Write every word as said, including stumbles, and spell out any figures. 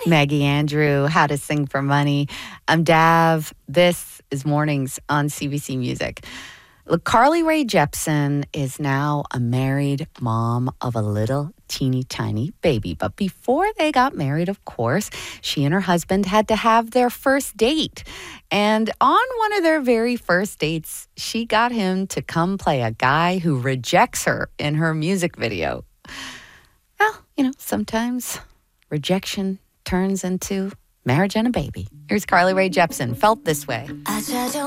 Maggie Andrew, How to Sing for Money. I'm Dav. This is Mornings on C B C Music. Look, Carly Rae Jepsen is now a married mom of a little teeny tiny baby. But before they got married, of course, she and her husband had to have their first date. And on one of their very first dates, she got him to come play a guy who rejects her in her music video. Well, you know, sometimes rejection turns into marriage and a baby. Here's Carly Rae Jepsen, Felt This Way. I tried to